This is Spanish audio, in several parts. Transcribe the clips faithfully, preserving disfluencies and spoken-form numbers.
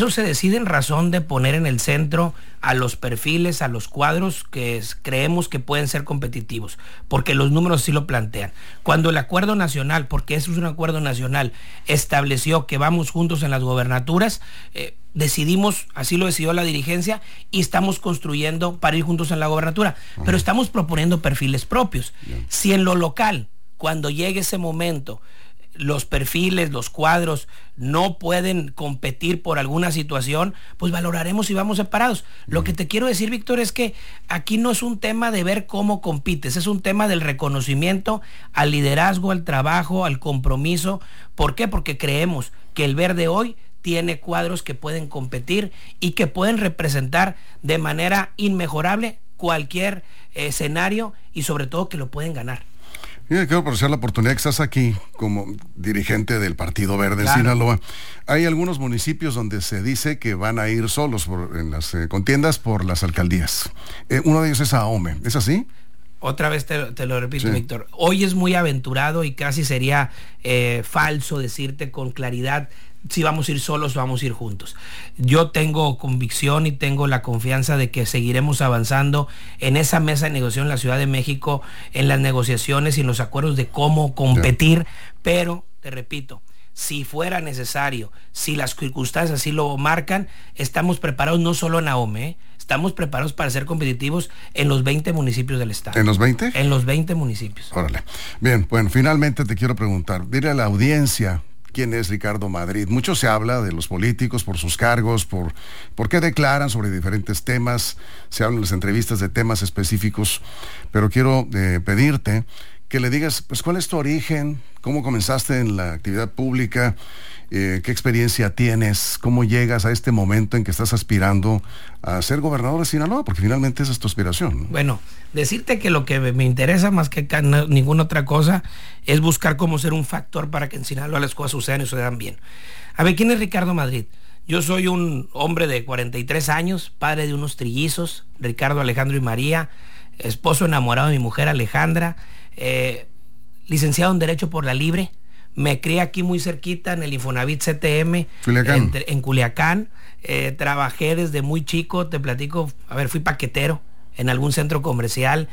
eso se decide en razón de poner en el centro a los perfiles, a los cuadros que es, creemos que pueden ser competitivos, porque los números sí lo plantean. Cuando el acuerdo nacional, porque eso es un acuerdo nacional, estableció que vamos juntos en las gobernaturas, eh, decidimos, así lo decidió la dirigencia, y estamos construyendo para ir juntos en la gobernatura, uh-huh. pero estamos proponiendo perfiles propios. Yeah. Si en lo local, cuando llegue ese momento, los perfiles, los cuadros no pueden competir por alguna situación, pues valoraremos si vamos separados. Mm. Lo que te quiero decir, Víctor, es que aquí no es un tema de ver cómo compites, es un tema del reconocimiento al liderazgo, al trabajo, al compromiso. ¿Por qué? Porque creemos que el Verde hoy tiene cuadros que pueden competir y que pueden representar de manera inmejorable cualquier eh, escenario, y sobre todo que lo pueden ganar. Mira, quiero aprovechar la oportunidad que estás aquí como dirigente del Partido Verde, claro, en Sinaloa. Hay algunos municipios donde se dice que van a ir solos por, en las eh, contiendas por las alcaldías. Eh, uno de ellos es Ahome, ¿es así? Otra vez te, te lo repito, sí. Víctor. Hoy es muy aventurado y casi sería eh, falso decirte con claridad si vamos a ir solos o vamos a ir juntos. Yo tengo convicción y tengo la confianza de que seguiremos avanzando en esa mesa de negociación en la Ciudad de México, en las negociaciones y en los acuerdos de cómo competir, yeah. pero, te repito, si fuera necesario, si las circunstancias así lo marcan, estamos preparados no solo en Ahome, ¿eh? Estamos preparados para ser competitivos en los veinte municipios del estado. ¿En los veinte? En los veinte municipios. Órale. Bien, bueno, finalmente te quiero preguntar, dile a la audiencia, ¿quién es Ricardo Madrid? Mucho se habla de los políticos por sus cargos, por, por qué declaran sobre diferentes temas, se hablan en las entrevistas de temas específicos, pero quiero eh, pedirte que le digas, pues, ¿cuál es tu origen? ¿Cómo comenzaste en la actividad pública? Eh, ¿Qué experiencia tienes? ¿Cómo llegas a este momento en que estás aspirando a ser gobernador de Sinaloa? Porque finalmente esa es tu aspiración, ¿no? Bueno, decirte que lo que me interesa más que no, ninguna otra cosa es buscar cómo ser un factor para que en Sinaloa las cosas sucedan y sucedan bien. A ver, ¿quién es Ricardo Madrid? Yo soy un hombre de cuarenta y tres años, padre de unos trillizos, Ricardo, Alejandro y María, esposo enamorado de mi mujer Alejandra, eh, licenciado en Derecho por la Libre. Me crié aquí muy cerquita en el Infonavit C T M, Culiacán. En, en Culiacán. Eh, trabajé desde muy chico, te platico, a ver, fui paquetero en algún centro comercial,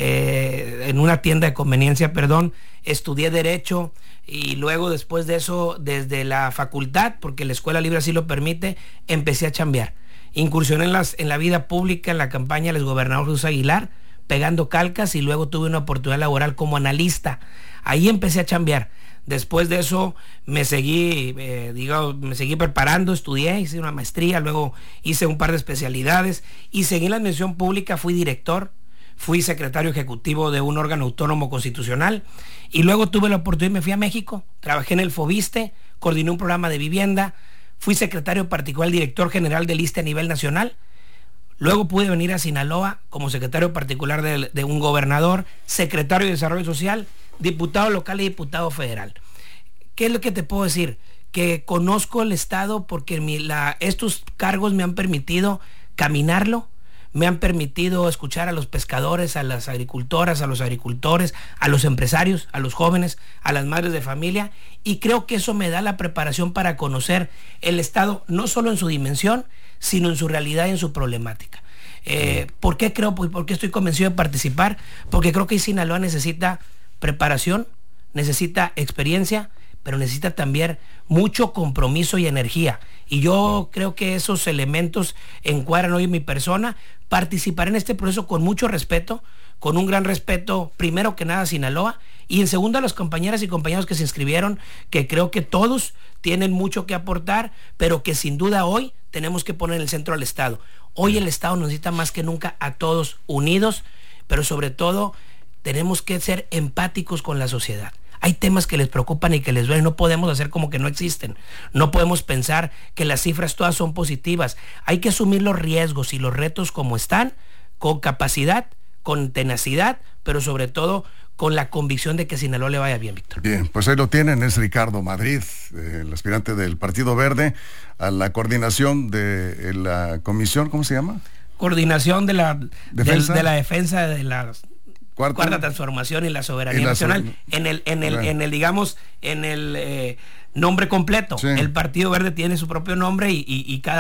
eh, en una tienda de conveniencia, perdón. Estudié Derecho y luego después de eso, desde la facultad, porque la Escuela Libre así lo permite, empecé a chambear. Incursioné en, las, en la vida pública, en la campaña del gobernador Jesús Aguilar, pegando calcas, y luego tuve una oportunidad laboral como analista. Ahí empecé a chambear. Después de eso me seguí, eh, digamos, me seguí preparando, estudié, hice una maestría, luego hice un par de especialidades y seguí en la administración pública, fui director, fui secretario ejecutivo de un órgano autónomo constitucional, y luego tuve la oportunidad, me fui a México, trabajé en el Fobiste, coordiné un programa de vivienda, fui secretario particular, director general del I S S S T E a nivel nacional. Luego pude venir a Sinaloa como secretario particular de, de un gobernador, secretario de Desarrollo Social, diputado local y diputado federal. ¿Qué es lo que te puedo decir? Que conozco el estado porque mi, la, estos cargos me han permitido caminarlo, me han permitido escuchar a los pescadores, a las agricultoras, a los agricultores, a los empresarios, a los jóvenes, a las madres de familia, y creo que eso me da la preparación para conocer el estado, no solo en su dimensión, sino en su realidad y en su problemática. Eh, ¿Por qué creo? ¿Por qué estoy convencido de participar? Porque creo que Sinaloa necesita preparación, necesita experiencia, pero necesita también mucho compromiso y energía. Y yo creo que esos elementos encuadran hoy en mi persona. Participar en este proceso con mucho respeto, con un gran respeto, primero que nada a Sinaloa, y en segundo a las compañeras y compañeros que se inscribieron, que creo que todos tienen mucho que aportar, pero que sin duda hoy tenemos que poner en el centro al Estado. Hoy el Estado necesita más que nunca a todos unidos, pero sobre todo tenemos que ser empáticos con la sociedad. Hay temas que les preocupan y que les duelen, no podemos hacer como que no existen. No podemos pensar que las cifras todas son positivas. Hay que asumir los riesgos y los retos como están, con capacidad, con tenacidad, pero sobre todo con la convicción de que Sinaloa le vaya bien, Víctor. Bien, pues ahí lo tienen, es Ricardo Madrid, eh, el aspirante del Partido Verde a la coordinación de eh, la comisión, ¿cómo se llama? Coordinación de la defensa de, de la defensa de la cuarta, cuarta transformación y la soberanía y la nacional, so en el, en el, bueno. en el, digamos, en el eh, nombre completo. Sí. El Partido Verde tiene su propio nombre y, y, y cada